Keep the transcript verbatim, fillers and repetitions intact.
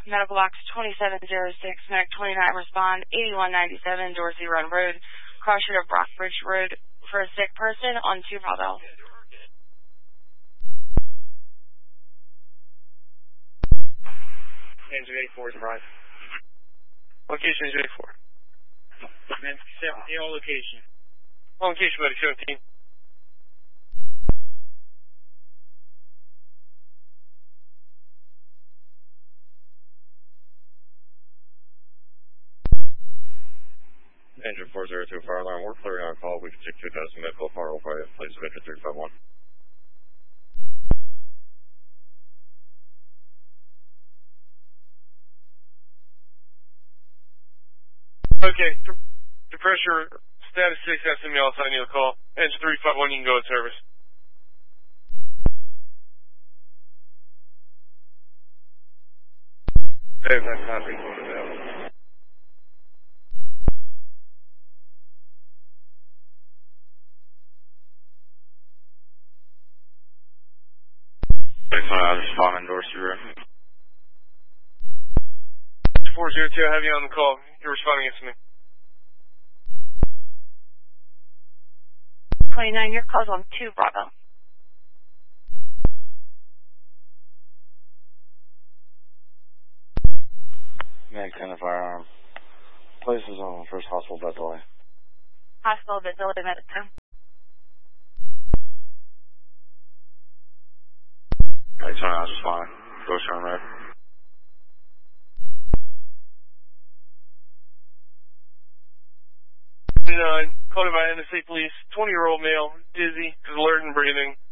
Medical box twenty-seven oh six, Medic twenty-nine, respond, eighty-one ninety-seven, Dorsey Run Road, cross street of Rockbridge Road, for a sick person on two Bravo. Engine eighty-four is arrived. Location is eighty-four. Medic seventeen, all location. Location, Medic seventeen. Engine four zero two, fire alarm, we're clearing on call. We can take two thousand medical fire over at place of engine three five one. Okay, the pressure, status six, S M E, I'll assign you a call. Engine three five one, you can go in service. Dave, that's copy. Available. I was responding Dorsey Road. four zero two, I have you on the call. You're responding to me. twenty-nine, your call's on two Bravo. Medic ten, firearm. Place is on first hospital bed delay. Hospital bed delay, Medic ten. Right, sorry, I was responding. Dorsey Run Road. twenty-nine, called by N S A police, twenty-year-old male, dizzy, is alert and breathing.